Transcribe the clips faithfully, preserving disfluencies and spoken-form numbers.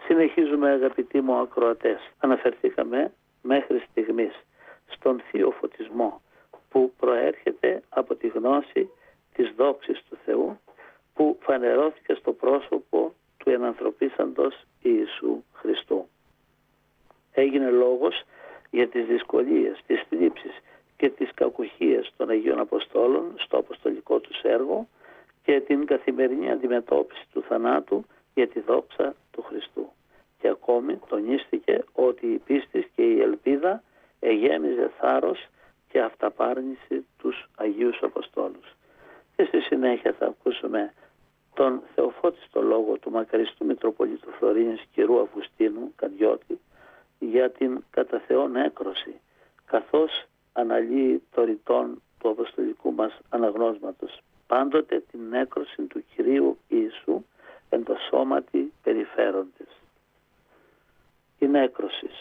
Συνεχίζουμε, αγαπητοί μου ακροατές. Αναφερθήκαμε μέχρι στιγμής στον θείο φωτισμό που προέρχεται από τη γνώση της δόξης του Θεού, που φανερώθηκε στο πρόσωπο του ενανθρωπίσαντος Ιησού Χριστού. Έγινε λόγος για τις δυσκολίες, τις θλίψεις και τις κακουχίες των Αγίων Αποστόλων στο αποστολικό τους έργο και την καθημερινή αντιμετώπιση του θανάτου για τη δόξα του Χριστού. Και ακόμη τονίστηκε ότι η πίστη και η ελπίδα εγέμιζε θάρρος και αυταπάρνηση τους Αγίους Αποστόλους. Και στη συνέχεια θα ακούσουμε τον θεοφώτιστο λόγο του μακαριστού Μητροπολίτου Φλωρίνης κ. Αυγουστίνου Καντιώτη για την κατά Θεόν έκρωση, καθώς αναλύει το ρητόν του αποστολικού μας αναγνώσματος, πάντοτε την έκρωση του Κυρίου Ιησού εν το σώματι περιφέροντες. Η νέκρωση.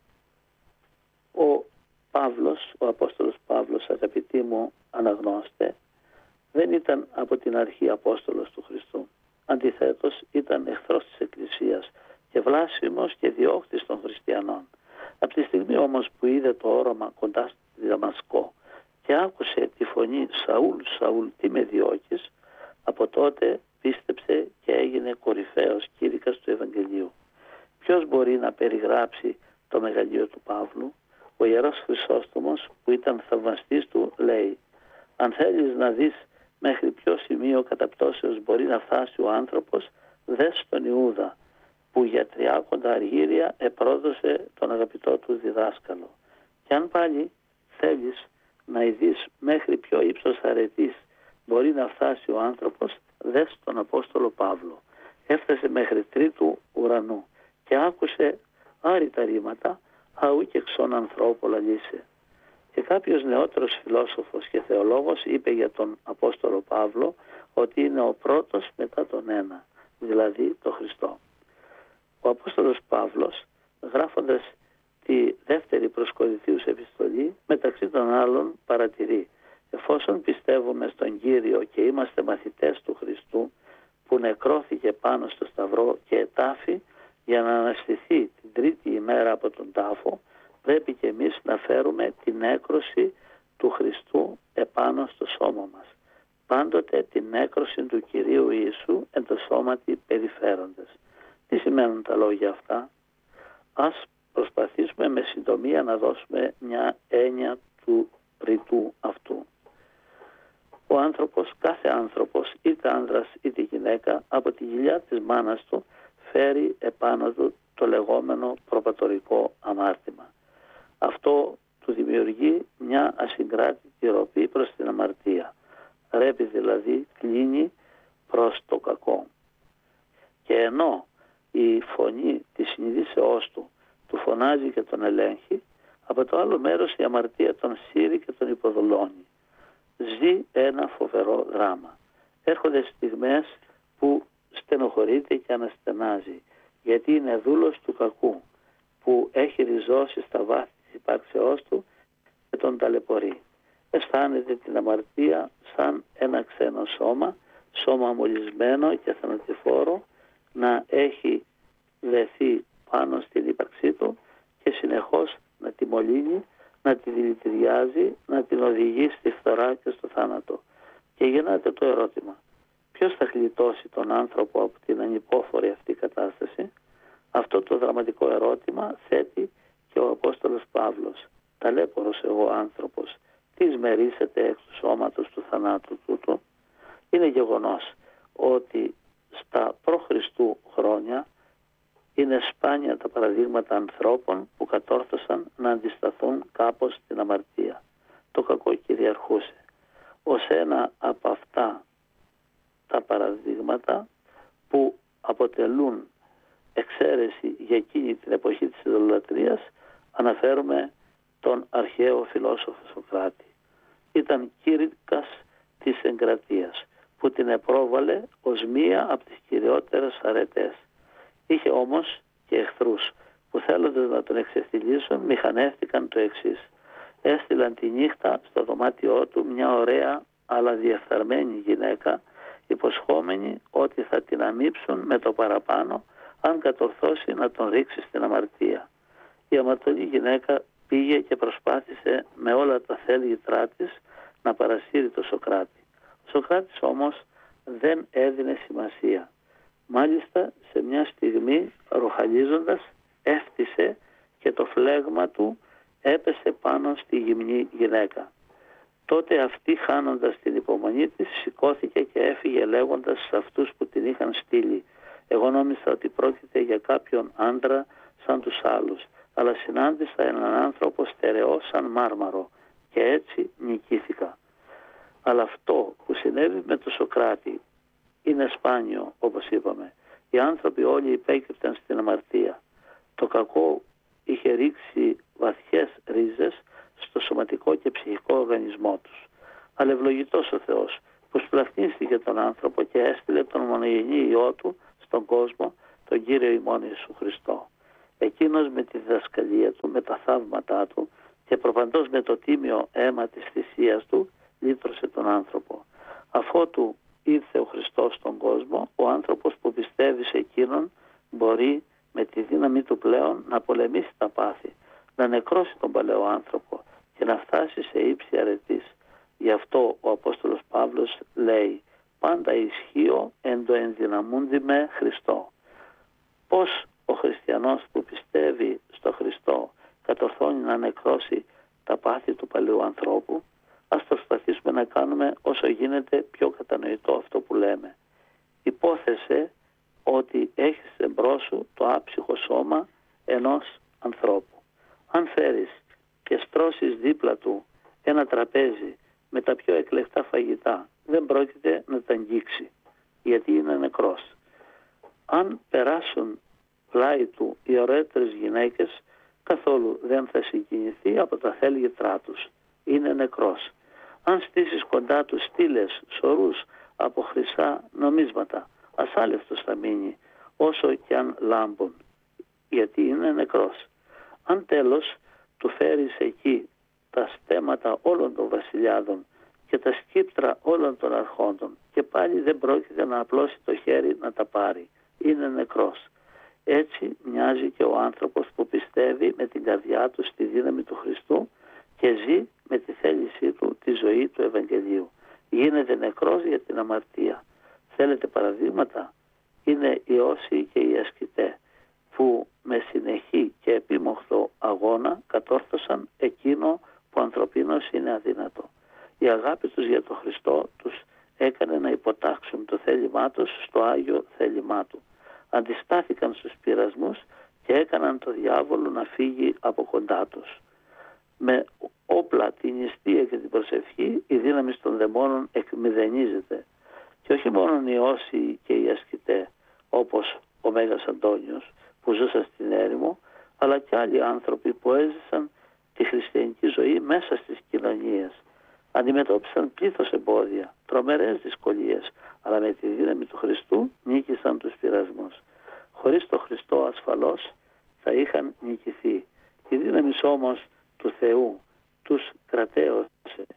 Ο Παύλος, ο Απόστολος Παύλος, αγαπητοί μου αναγνώστε, δεν ήταν από την αρχή Απόστολος του Χριστού. Αντιθέτως ήταν εχθρός της Εκκλησίας και βλάσφημος και διώκτης των χριστιανών. Από τη στιγμή όμως που είδε το όραμα κοντά στη Δαμασκό και άκουσε τη φωνή «Σαούλ, Σαούλ, τι με διώκεις», από τότε πίστεψε και έγινε κορυφαίος κήρυκας του Ευαγγελίου. Ποιος μπορεί να περιγράψει το μεγαλείο του Παύλου? Ο Ιερός Χρυσόστομος, που ήταν θαυμαστής του, λέει: «Αν θέλεις να δεις μέχρι ποιο σημείο καταπτώσεως μπορεί να φτάσει ο άνθρωπος, δες τον Ιούδα, που για τριάκοντα αργύρια επρόδωσε τον αγαπητό του διδάσκαλο. Και αν πάλι θέλεις να δεις μέχρι ποιο ύψος αρετής μπορεί να φτάσει ο άνθρωπος, δες τον Απόστολο Παύλο. Έφτασε μέχρι τρίτου ουρανού και άκουσε άρρητα ρήματα, αού και ξών ανθρώπου λαλήσε». Και κάποιος νεότερος φιλόσοφος και θεολόγος είπε για τον Απόστολο Παύλο ότι είναι ο πρώτος μετά τον ένα, δηλαδή τον Χριστό. Ο Απόστολος Παύλος, γράφοντας τη δεύτερη προς Κορινθίους επιστολή, μεταξύ των άλλων παρατηρεί: «Εφόσον πιστεύουμε στον Κύριο και είμαστε μαθητές του Χριστού, που νεκρώθηκε πάνω στο σταυρό και ετάφη για να αναστηθεί την τρίτη ημέρα από τον τάφο, πρέπει και εμείς να φέρουμε την έκρωση του Χριστού επάνω στο σώμα μας. Πάντοτε την έκρωση του Κυρίου Ιησού εν το σώματι περιφέροντες». Τι σημαίνουν τα λόγια αυτά? Ας προσπαθήσουμε με συντομία να δώσουμε μια έννοια του ρητού αυτού. Ο άνθρωπος, κάθε άνθρωπος, είτε άνδρας είτε γυναίκα, από τη κοιλιά της μάνας του φέρει επάνω του το λεγόμενο προπατορικό αμάρτημα. Αυτό του δημιουργεί μια ασυγκράτητη ροπή προς την αμαρτία. Ρέπει δηλαδή, κλείνει προς το κακό. Και ενώ η φωνή της συνειδήσεώς του του φωνάζει και τον ελέγχει, από το άλλο μέρος η αμαρτία τον σύρει και τον υποδουλώνει. Ζει ένα φοβερό δράμα. Έρχονται στιγμές που στενοχωρείται και αναστενάζει, γιατί είναι δούλος του κακού, που έχει ριζώσει στα βάθη της υπάρξεώς του και τον ταλαιπωρεί. Αισθάνεται την αμαρτία σαν ένα ξένο σώμα, σώμα μολυσμένο και θανατηφόρο, να έχει δεθεί πάνω στην ύπαρξή του και συνεχώς να τη μολύνει, να τη δηλητηριάζει, να την οδηγεί στη φθορά και στο θάνατο. Και γεννάται το ερώτημα: ποιος θα γλιτώσει τον άνθρωπο από την ανυπόφορη αυτή κατάσταση? Αυτό το δραματικό ερώτημα θέτει και ο Απόστολος Παύλος. Ταλέπορος εγώ άνθρωπος, τι σμερίσεται εξ του σώματος του θανάτου τούτου? Είναι γεγονός ότι στα προ-Χριστού χρόνια είναι σπάνια τα παραδείγματα ανθρώπων που κατόρθωσαν να αντισταθούν κάπως στην αμαρτία. Το κακό κυριαρχούσε. Ως ένα από αυτά τα παραδείγματα που αποτελούν εξαίρεση για εκείνη την εποχή της ειδωλολατρίας, αναφέρουμε τον αρχαίο φιλόσοφο Σωκράτη. Ήταν κήρυκας της εγκρατείας, που την επρόβαλε ως μία από τις κυριότερες αρετές. Είχε όμως και εχθρούς που, θέλοντας να τον εξευθυλίσουν, μηχανεύτηκαν το εξής. Έστειλαν τη νύχτα στο δωμάτιό του μια ωραία αλλά διεφθαρμένη γυναίκα, υποσχόμενη ότι θα την αμύψουν με το παραπάνω αν κατορθώσει να τον ρίξει στην αμαρτία. Η αμαρτωλή γυναίκα πήγε και προσπάθησε με όλα τα θέλγητρά της να παρασύρει τον Σωκράτη. Ο Σωκράτης όμως δεν έδινε σημασία. Μάλιστα σε μια στιγμή ροχαλίζοντας έφτισε και το φλέγμα του έπεσε πάνω στη γυμνή γυναίκα. Τότε αυτή, χάνοντας την υπομονή της, σηκώθηκε και έφυγε λέγοντας σε αυτούς που την είχαν στείλει: «Εγώ νόμιζα ότι πρόκειται για κάποιον άντρα σαν τους άλλους, αλλά συνάντησα έναν άνθρωπο στερεό σαν μάρμαρο και έτσι νικήθηκα». Αλλά αυτό που συνέβη με τον Σωκράτη είναι σπάνιο, όπως είπαμε. Οι άνθρωποι όλοι υπέκυπταν στην αμαρτία. Το κακό είχε ρίξει βαθιές ρίζες στο σωματικό και ψυχικό οργανισμό τους. Αλλά ευλογητός ο Θεός που σπλαχνίστηκε τον άνθρωπο και έστειλε τον μονογενή Υιό του στον κόσμο, τον Κύριο ημών Ιησού Χριστό. Εκείνος με τη διδασκαλία του, με τα θαύματά του και προπαντός με το τίμιο αίμα της θυσίας του λύτρωσε τον άνθρωπο. Αφότου ήρθε ο Χριστός στον κόσμο, ο άνθρωπος που πιστεύει σε Εκείνον μπορεί με τη δύναμη του πλέον να πολεμήσει τα πάθη, να νεκρώσει τον παλαιό άνθρωπο και να φτάσει σε ύψη αρετής. Γι' αυτό ο Απόστολος Παύλος λέει: «Πάντα ισχύω εν το ενδυναμούντι με Χριστό». Πώς ο χριστιανός που πιστεύει στο Χριστό κατορθώνει να νεκρώσει τα πάθη του παλαιού ανθρώπου? Ας προσπαθήσουμε να κάνουμε όσο γίνεται πιο κατανοητό αυτό που λέμε. Υπόθεσε ότι έχεις εμπρός σου το άψυχο σώμα ενός ανθρώπου. Αν φέρεις και στρώσεις δίπλα του ένα τραπέζι με τα πιο εκλεκτά φαγητά, δεν πρόκειται να τα αγγίξει, γιατί είναι νεκρός. Αν περάσουν πλάι του οι ωραίτερες γυναίκες, καθόλου δεν θα συγκινηθεί από τα θέλγητρά τους. Είναι νεκρός. Αν στήσεις κοντά του στήλες, σωρούς από χρυσά νομίσματα, ασάλευτος θα μείνει, όσο κι αν λάμπουν, γιατί είναι νεκρός. Αν τέλος του φέρεις εκεί τα στέματα όλων των βασιλιάδων και τα σκύπτρα όλων των αρχόντων, και πάλι δεν πρόκειται να απλώσει το χέρι να τα πάρει, είναι νεκρός. Έτσι μοιάζει και ο άνθρωπος που πιστεύει με την καρδιά του στη δύναμη του Χριστού και ζει με τη θέλησή του τη ζωή του Ευαγγελίου. Γίνεται νεκρός για την αμαρτία. Θέλετε παραδείγματα? Είναι οι όσοι και οι ασκητέ που με συνεχή και επίμοχθο αγώνα κατόρθωσαν εκείνο που ανθρωπίνως είναι αδύνατο. Η αγάπη τους για τον Χριστό τους έκανε να υποτάξουν το θέλημά τους στο Άγιο θέλημά του. Αντιστάθηκαν στους πειρασμούς και έκαναν το διάβολο να φύγει από κοντά τους. Με όπλα, την νηστεία και την προσευχή η δύναμη των δαιμόνων εκμηδενίζεται. Και όχι μόνο οι όσοι και οι ασκητέ, όπως ο Μέγας Αντώνιος που ζούσαν στην έρημο, αλλά και άλλοι άνθρωποι που έζησαν τη χριστιανική ζωή μέσα στις κοινωνίες. Αντιμετώπισαν πλήθος εμπόδια, τρομερές δυσκολίες, αλλά με τη δύναμη του Χριστού νίκησαν τους πειρασμούς. Χωρίς τον Χριστό ασφαλώς θα είχαν νικηθεί. Η δύναμη όμως του Θεού τους κρατέωσε.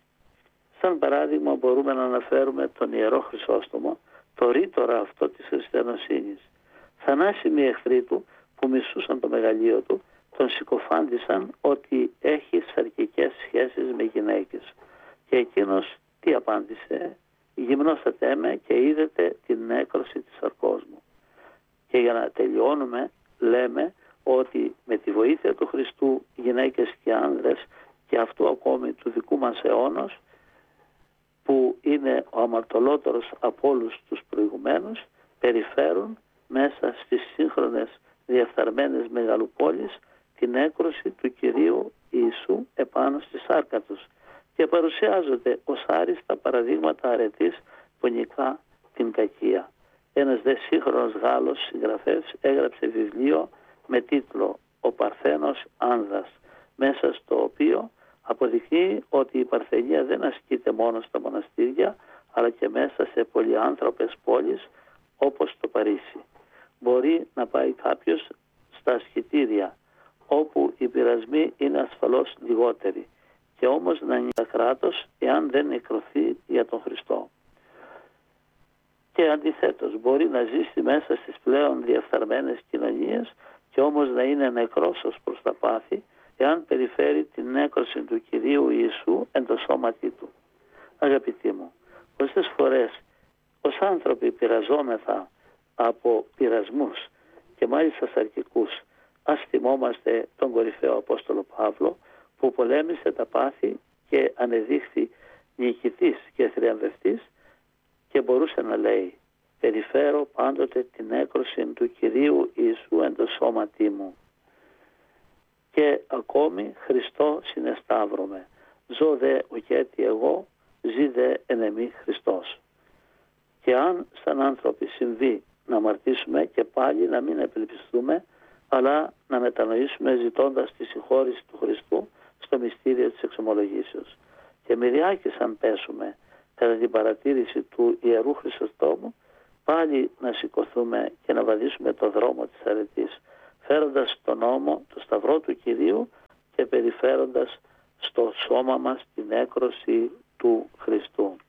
Σαν παράδειγμα μπορούμε να αναφέρουμε τον Ιερό Χρυσόστομο, το ρήτορα αυτό της χριστιανοσύνης. Θανάσιμοι εχθροί του που μισούσαν το μεγαλείο του τον συκοφάντησαν ότι έχει σαρκικές σχέσεις με γυναίκες. Και εκείνος τι απάντησε? «Γυμνώσατε με και είδετε την νέκρωση της σαρκός μου». Και για να τελειώνουμε λέμε ότι με τη βοήθεια του Χριστού γυναίκες και άνδρες και αυτού ακόμη του δικού μας αιώνος, που είναι ο αμαρτωλότερος από όλους τους προηγουμένους, περιφέρουν μέσα στις σύγχρονες διεφθαρμένες μεγαλοπόλεις την έκρωση του Κυρίου Ιησού επάνω στη σάρκα τους και παρουσιάζονται ως άριστα παραδείγματα αρετής που νικά την κακία. Ένας δε σύγχρονος Γάλλος συγγραφέας έγραψε βιβλίο με τίτλο «Ο Παρθένος Άνδρας», μέσα στο οποίο αποδεικνύει ότι η παρθενία δεν ασκείται μόνο στα μοναστήρια, αλλά και μέσα σε πολυάνθρωπες πόλεις όπως το Παρίσι. Μπορεί να πάει κάποιος στα ασκητήρια, όπου οι πειρασμοί είναι ασφαλώς λιγότεροι, και όμως να είναι κράτος εάν δεν νεκρωθεί για τον Χριστό. Και αντιθέτως μπορεί να ζήσει μέσα στις πλέον διαφθαρμένες κοινωνίες και όμως να είναι νεκρός ως προς τα πάθη, εάν περιφέρει την νέκρωση του Κυρίου Ιησού εν το σώματί του. Αγαπητοί μου, πόσες φορές ως άνθρωποι πειραζόμεθα από πειρασμούς και μάλιστα σαρκικούς, ας θυμόμαστε τον κορυφαίο Απόστολο Παύλο που πολέμησε τα πάθη και ανεδείχθη νικητής και θριαμβευτής και μπορούσε να λέει «Περιφέρω πάντοτε την έκρωση του Κυρίου Ιησού εν το σώματί μου». Και ακόμη Χριστό συνεσταύρωμαι. Ζω δε ουκέτι εγώ, ζει δε εν εμή Χριστός. Και αν σαν άνθρωποι συμβεί να αμαρτήσουμε και πάλι να μην επελπιστούμε, αλλά να μετανοήσουμε ζητώντας τη συγχώρηση του Χριστού στο μυστήριο της εξομολογήσεως. Και μοιριάκες αν πέσουμε κατά την παρατήρηση του Ιερού Χρυσοστόμου, πάλι να σηκωθούμε και να βαδίσουμε το δρόμο της αρετής, φέροντας τον νόμο, το σταυρό του Κυρίου και περιφέροντας στο σώμα μας την έκρωση του Χριστού.